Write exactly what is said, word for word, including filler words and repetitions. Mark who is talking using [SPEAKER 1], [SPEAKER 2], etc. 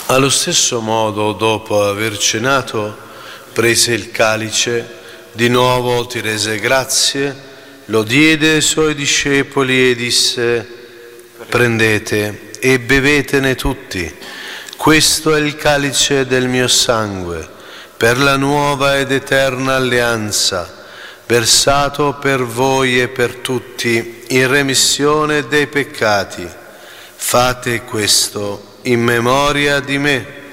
[SPEAKER 1] Allo stesso modo, dopo aver cenato, prese il calice, di nuovo ti rese grazie, lo diede ai suoi discepoli e disse: prendete e bevetene tutti, questo è il calice del mio sangue, per la nuova ed eterna alleanza, versato per voi e per tutti in remissione dei peccati. Fate questo in memoria di me.